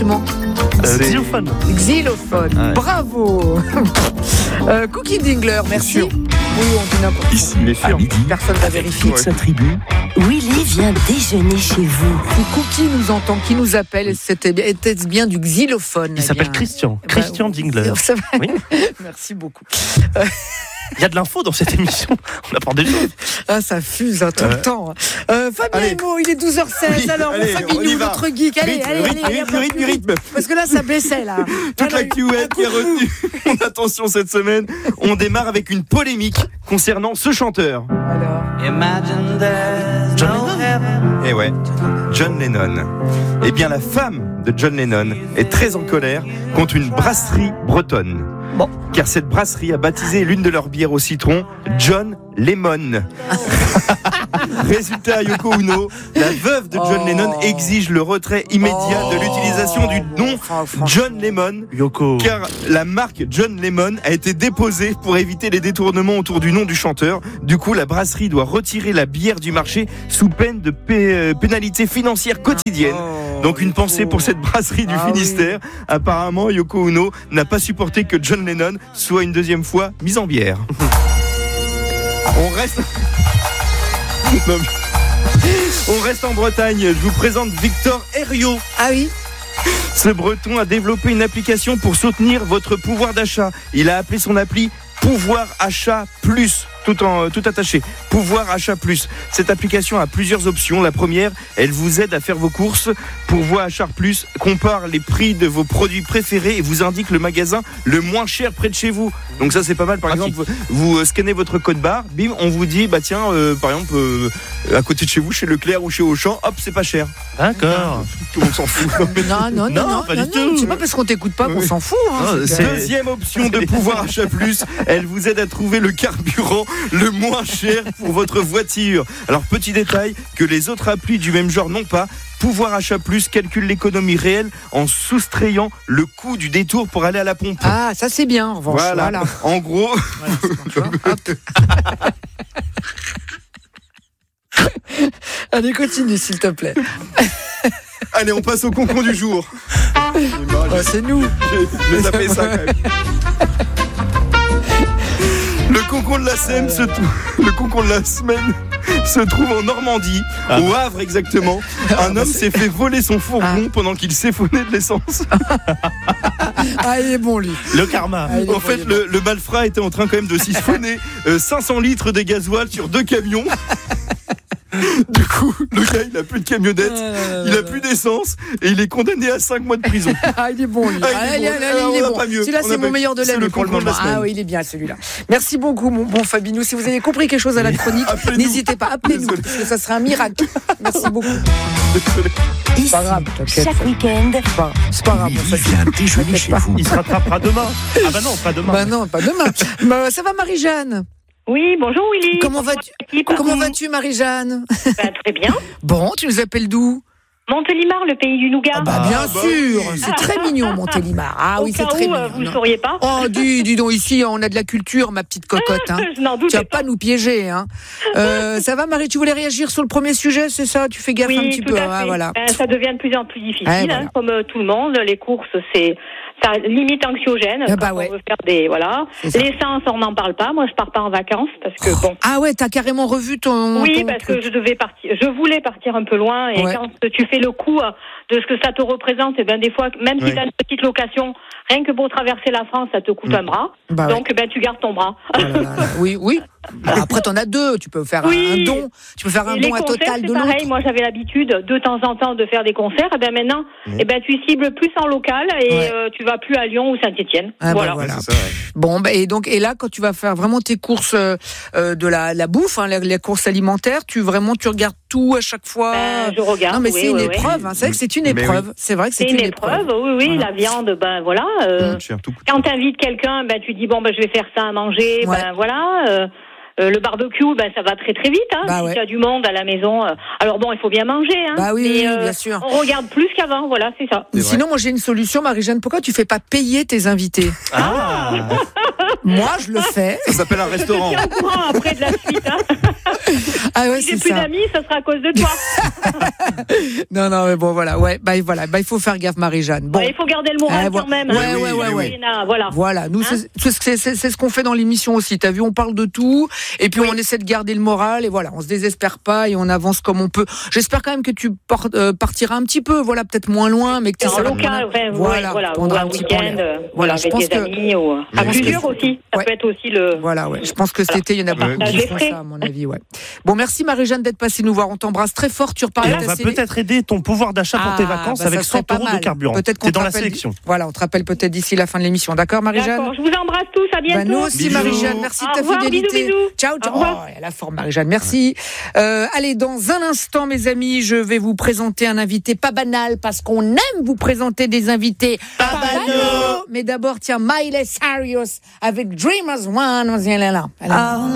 comment? Xylophone. Xylophone. Ah ouais. Bravo. Cookie Dingler, merci. Oui, on dit n'importe quoi. Il est sûr. À midi, Personne ne va vérifier. toute sa tribu. Willy vient déjeuner chez vous. Si Cookie nous entend, qui nous appelle, était-ce bien du xylophone? Il s'appelle Christian. Christian Dingler. Ça va. Oui. Merci beaucoup. Il y a de l'info dans cette émission. On apprend des choses. Ah, ça fuse tout le temps. Fabien Allez. Emo, il est 12h16. Oui, alors, allez, mon on y Fabien, va. notre geek. Allez, Rythme. Parce que là, ça baissait, là. Toute l'actu web qui est retenue. Mon attention cette semaine. On démarre avec une polémique concernant ce chanteur. Alors. John Lennon. Eh ouais, John Lennon. Eh bien, la femme de John Lennon est très en colère contre une brasserie bretonne. Bon. Car cette brasserie a baptisé l'une de leurs bières au citron John Lemon. Résultat, Yoko Ono, la veuve de John Lennon exige le retrait immédiat de l'utilisation du nom John Lemon. Yoko. Car la marque John Lemon a été déposée pour éviter les détournements autour du nom du chanteur. Du coup, la brasserie doit retirer la bière du marché sous peine de pénalité financière quotidienne. Donc une pensée pour cette brasserie du Finistère. Oui. Apparemment, Yoko Ono n'a pas supporté que John Lennon soit une deuxième fois mis en bière. On reste en Bretagne. Je vous présente Victor Herriot. Ah oui. Ce Breton a développé une application pour soutenir votre pouvoir d'achat. Il a appelé son appli Pouvoir Achat Plus, tout attaché. Pouvoir Achat Plus. Cette application a plusieurs options. La première, elle vous aide à faire vos courses. Pouvoir Achat Plus compare les prix de vos produits préférés et vous indique le magasin le moins cher près de chez vous. Donc ça, c'est pas mal. Par exemple, vous scannez votre code barre, bim, on vous dit, bah tiens, par exemple, à côté de chez vous, chez Leclerc ou chez Auchan, hop, c'est pas cher. D'accord. Tout le monde s'en fout. Non, pas du tout. c'est pas parce qu'on t'écoute pas qu'on s'en fout. Hein, Deuxième option de Pouvoir Achat Plus, elle vous aide à trouver le carburant le moins cher pour votre voiture. Alors petit détail que les autres applis du même genre n'ont pas. Pouvoir Achat Plus calcule l'économie réelle en soustrayant le coût du détour pour aller à la pompe. Ah, ça c'est bien. En revanche, voilà. En gros. Allez, continue s'il te plaît. Allez, on passe au concon du jour. C'est nous. J'ai tapé ça quand même. Le concon de la semaine se trouve en Normandie, au Havre exactement. Un homme s'est fait voler son fourgon pendant qu'il siphonnait de l'essence. Ah, il est bon lui. Le karma. En fait, le malfrat était en train quand même de siphonner 500 litres de gasoil sur 2 camions. Du coup, le gars, il a plus de camionnette, il a plus d'essence et il est condamné à 5 mois de prison. Ah, il est bon, lui. Il est bon. Celui-là, c'est mon meilleur de l'année pour le moment. Ah oui, il est bien, celui-là. Merci beaucoup, mon bon Fabinou. Si vous avez compris quelque chose à la chronique, n'hésitez pas, appelez-nous, parce que ça sera un miracle. Merci beaucoup. Ici, pas grave, chaque week-end, C'est pas grave. Il vient déjeuner chez vous. Il se rattrapera demain. Ah bah non, pas demain. Bah non, pas demain. Ça va, Marie-Jeanne? Oui, bonjour Willy. Comment vas-tu, Marie-Jeanne? Très bien. Bon, tu nous appelles d'où? Montélimar, le pays du nougat. Bien sûr, c'est très mignon, Montélimar. Ah oui, c'est très mignon. Vous ne sauriez pas. Oh, dis donc, ici, on a de la culture, ma petite cocotte. Hein. Je n'en doutais Tu vas pas nous piéger. Hein. Ça va, Marie, tu voulais réagir sur le premier sujet, c'est ça? Tu fais gaffe un petit peu. Ah, voilà. Ça devient de plus en plus difficile, voilà. comme tout le monde. Les courses, ça limite anxiogène. Bah ouais. On veut faire voilà. L'essence, on n'en parle pas. Moi, je pars pas en vacances parce que bon. Ah ouais, t'as carrément revu ton. Oui, parce que je voulais partir un peu loin et quand tu fais le coup de ce que ça te représente, et ben des fois, même si t'as une petite location, rien que pour traverser la France, ça te coûte un bras. Bah donc, tu gardes ton bras. Oui. Après, t'en as deux. Tu peux faire un don. Tu peux faire un don à Total de l'autre. Pareil, moi, j'avais l'habitude de temps en temps de faire des concerts. Et ben maintenant, tu cibles plus en local et tu vas plus à Lyon ou Saint-Étienne. Voilà. C'est ça, Bon, et là, quand tu vas faire vraiment tes courses de la bouffe, les courses alimentaires, tu regardes tout à chaque fois. Je regarde. Non, mais c'est une épreuve. Hein. C'est vrai que c'est une épreuve. Oui. C'est vrai que c'est une épreuve. Oui, voilà. La viande, voilà. Quand t'invites quelqu'un, tu dis je vais faire ça à manger. Voilà. Le barbecue, ça va très très vite. Si tu as du monde à la maison. Alors bon, il faut bien manger. Oui, bien sûr. On regarde plus qu'avant, voilà, c'est ça. Sinon, moi j'ai une solution, Marie-Jeanne. Pourquoi tu fais pas payer tes invités? Moi, je le fais. Ça s'appelle un restaurant. Après de la suite. Ah ouais, si j'ai plus d'amis, ça sera à cause de toi. Non, mais bon, voilà. Il faut faire gaffe, Marie-Jeanne. Bon. Il faut garder le moral quand même. Ouais. Voilà. Nous, c'est ce qu'on fait dans l'émission aussi. T'as vu, on parle de tout, et puis on essaie de garder le moral, et voilà, on se désespère pas, et on avance comme on peut. J'espère quand même que tu partiras un petit peu, voilà, peut-être moins loin, mais que tu seras local, voilà, un week-end, voilà, avec des amis, ou à plusieurs aussi. Ça peut être aussi le. Voilà, ouais. Je pense que cet été, il y en a beaucoup qui font ça, à mon avis, ouais. Bon, merci Marie-Jeanne d'être passée nous voir. On t'embrasse très fort. Tu reparles. On va peut-être aider ton pouvoir d'achat pour tes vacances avec 100 € de carburant. Peut-être qu'on est dans la sélection. Voilà, on te rappelle peut-être d'ici la fin de l'émission. D'accord, Marie-Jeanne? D'accord, je vous embrasse tous. À bientôt. Nous aussi, Marie-Jeanne. Merci de ta fidélité. Bisous. Ciao. Elle a la forme, Marie-Jeanne. Merci. Allez, dans un instant, mes amis, je vais vous présenter un invité pas banal parce qu'on aime vous présenter des invités pas banaux. Mais d'abord, tiens, Miley Cyrus avec Dreamers One. Elle est là.